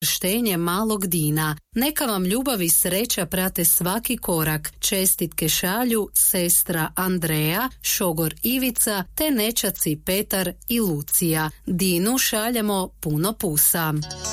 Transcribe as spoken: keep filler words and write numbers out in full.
krštenje malog Dina. Neka vam ljubav i sreća prate svaki korak. Čestitke šalju sestra Andreja, šogor Ivica te nećaci Petar i Lucija. Dinu šaljemo puno pusa.